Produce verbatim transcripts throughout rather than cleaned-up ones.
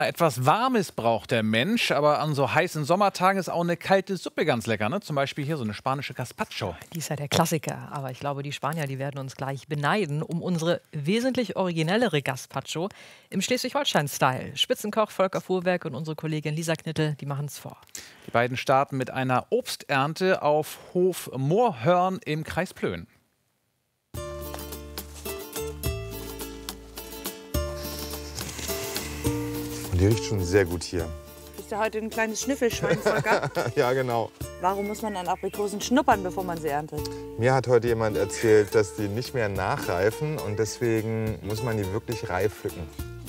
Etwas Warmes braucht der Mensch, aber an so heißen Sommertagen ist auch eine kalte Suppe ganz lecker. Ne? Zum Beispiel hier so eine spanische Gazpacho. Die ist ja der Klassiker, aber ich glaube, die Spanier, die werden uns gleich beneiden um unsere wesentlich originellere Gazpacho im Schleswig-Holstein-Style. Spitzenkoch Volker Fuhrwerk und unsere Kollegin Lisa Knittel, die machen es vor. Die beiden starten mit einer Obsternte auf Hof Moorhörn im Kreis Plön. Die riecht schon sehr gut hier. Ist ja heute ein kleines Schnüffelschwein, Volker? Ja, genau. Warum muss man an Aprikosen schnuppern, bevor man sie erntet? Mir hat heute jemand erzählt, dass die nicht mehr nachreifen und deswegen muss man die wirklich reif pflücken.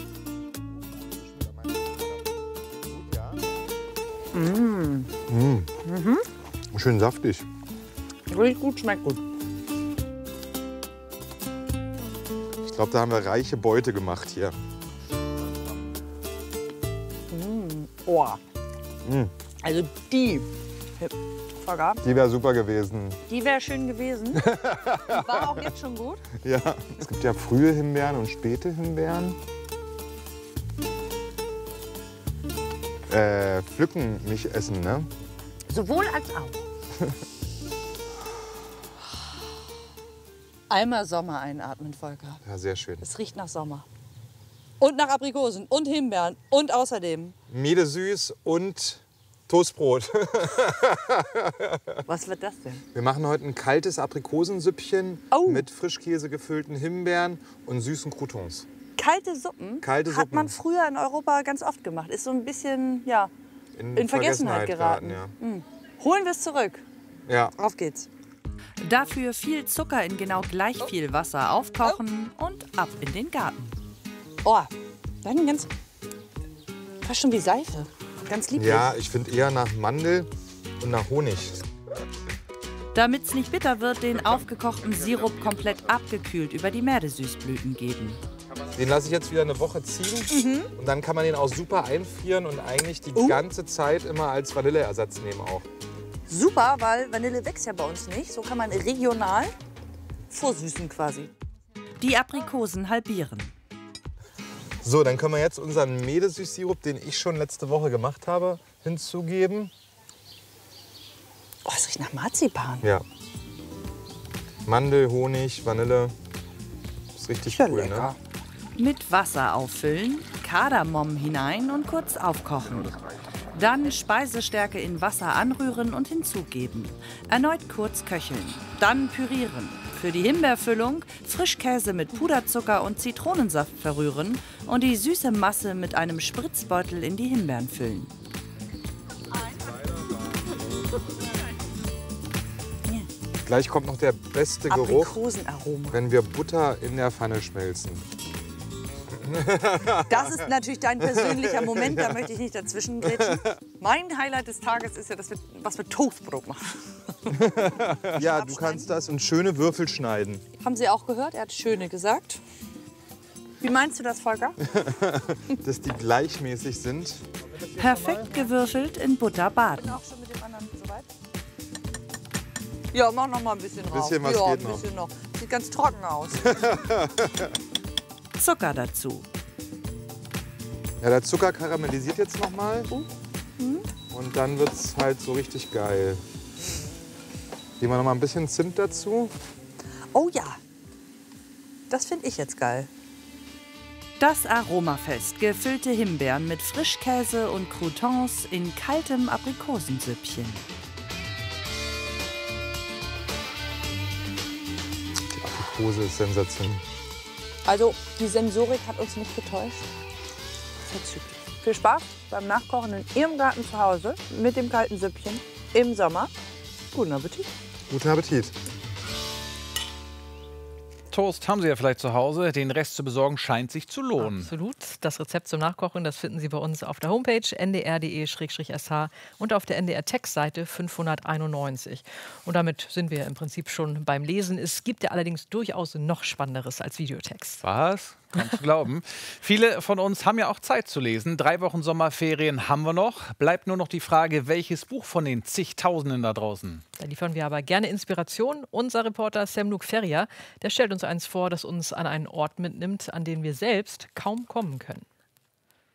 Mmh. Mmh. Mhm. Schön saftig. Riecht gut, schmeckt gut. Ich glaube, da haben wir reiche Beute gemacht hier. Oh. Mm. Also die, Volker, Die wäre super gewesen. die wäre schön gewesen. War auch jetzt schon gut. Ja. Es gibt ja frühe Himbeeren und späte Himbeeren. Äh, pflücken, nicht essen, ne? Sowohl als auch. Einmal Sommer einatmen, Volker. Ja, sehr schön. Es riecht nach Sommer. Und nach Aprikosen und Himbeeren und außerdem. Miede süß und Toastbrot. Was wird das denn? Wir machen heute ein kaltes Aprikosensüppchen Oh. mit Frischkäse gefüllten Himbeeren und süßen Croutons. Kalte Suppen Kalte hat Suppen. man früher in Europa ganz oft gemacht. Ist so ein bisschen, ja, in Vergessenheit geraten. ja. Mhm. Holen wir es zurück. Ja. Auf geht's. Dafür viel Zucker in genau gleich viel Wasser aufkochen und ab in den Garten. Oh, dann ganz, fast schon wie Seife. Ganz lieblich. Ja, ich finde eher nach Mandel und nach Honig. Damit es nicht bitter wird, den aufgekochten Sirup komplett abgekühlt über die Mädesüßblüten geben. Den lasse ich jetzt wieder eine Woche ziehen. Mhm. Und dann kann man den auch super einfrieren und eigentlich die Uh. ganze Zeit immer als Vanilleersatz nehmen auch. Super, weil Vanille wächst ja bei uns nicht. So kann man regional vorsüßen quasi. Die Aprikosen halbieren. So, dann können wir jetzt unseren Mädesüßsirup, den ich schon letzte Woche gemacht habe, hinzugeben. Oh, es riecht nach Marzipan. Ja. Mandel, Honig, Vanille. Ist richtig Ja, cool, lecker. ne? Mit Wasser auffüllen, Kardamom hinein und kurz aufkochen. Dann Speisestärke in Wasser anrühren und hinzugeben. Erneut kurz köcheln. Dann pürieren. Für die Himbeerfüllung Frischkäse mit Puderzucker und Zitronensaft verrühren und die süße Masse mit einem Spritzbeutel in die Himbeeren füllen. Gleich kommt noch der beste Geruch, Aprikosenaroma. wenn wir Butter in der Pfanne schmelzen. Das ist natürlich dein persönlicher Moment, da möchte ich nicht dazwischen grätschen. Mein Highlight des Tages ist ja, dass wir was mit Toastbrot machen. Ja, du kannst das in schöne Würfel schneiden. Haben Sie auch gehört? Er hat schöne gesagt. Wie meinst du das, Volker? Dass die gleichmäßig sind. Perfekt gewürfelt in Butter baden. Auch schon mit dem anderen soweit? Ja, mach noch mal ein bisschen drauf. Bisschen was ja, geht ein noch. bisschen noch. Sieht ganz trocken aus. Zucker dazu. Ja, der Zucker karamellisiert jetzt noch mal. Und dann wird es halt so richtig geil. Geben wir noch mal ein bisschen Zimt dazu. Oh ja, das finde ich jetzt geil. Das Aromafest, gefüllte Himbeeren mit Frischkäse und Croutons in kaltem Aprikosensüppchen. Die Aprikose ist sensationell. Also, die Sensorik hat uns nicht getäuscht. Verzüglich. Viel Spaß beim Nachkochen in Ihrem Garten zu Hause mit dem kalten Süppchen im Sommer. Guten Appetit. Guten Appetit. Toast haben Sie ja vielleicht zu Hause. Den Rest zu besorgen scheint sich zu lohnen. Absolut. Das Rezept zum Nachkochen, das finden Sie bei uns auf der Homepage n d r punkt d e slash s h und auf der N D R-Textseite fünfhunderteinundneunzig. Und damit sind wir im Prinzip schon beim Lesen. Es gibt ja allerdings durchaus noch Spannenderes als Videotext. Was? Kannst du glauben. Viele von uns haben ja auch Zeit zu lesen. Drei Wochen Sommerferien haben wir noch. Bleibt nur noch die Frage, welches Buch von den zigtausenden da draußen? Da liefern wir aber gerne Inspiration. Unser Reporter Semluk Feria, der stellt uns eins vor, das uns an einen Ort mitnimmt, an den wir selbst kaum kommen können.